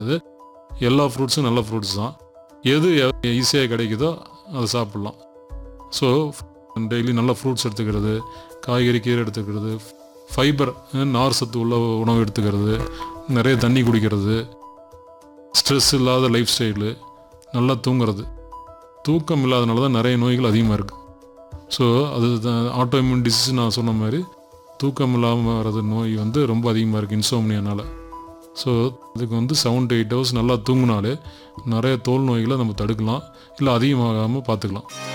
அது எல்லா ஃப்ரூட்ஸும் நல்ல ஃப்ரூட்ஸ் தான். எது ஈஸியாக கிடைக்குதோ அதை சாப்பிட்லாம். ஸோ டெய்லி நல்ல ஃப்ரூட்ஸ் எடுத்துக்கிறது, காய்கறி கீரை எடுத்துக்கிறது, ஃபைபர் நார் சத்து உள்ள உணவு எடுத்துக்கிறது, நிறைய தண்ணி குடிக்கிறது, ஸ்ட்ரெஸ் இல்லாத லைஃப் ஸ்டைலு, நல்லா தூங்குறது. தூக்கம் இல்லாதனால தான் நிறைய நோய்கள் அதிகமாக இருக்குது. ஸோ அது ஆட்டோஇம்யூன் டிசீஸ் நான் சொன்ன மாதிரி தூக்கம் இல்லாமல் வர்றது நோய் ரொம்ப அதிகமாக இருக்குது இன்சோம்னியானால். ஸோ அதுக்கு 7 to 8 hours நல்லா தூங்கினாலே நிறைய தோல் நோய்களை நம்ம தடுக்கலாம், இல்லை அதிகமாகாமல் பார்த்துக்கலாம்.